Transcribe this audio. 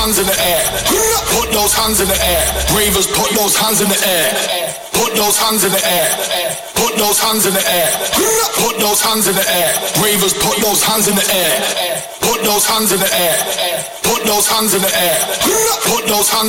hands in the air. Put those hands in the air. Ravers, put those hands in the air. Put those hands in the air. Put those hands in the air. Put those hands in the air. Ravers, put those hands in the air. Put those hands in the air. Put those hands in the air. Put those hands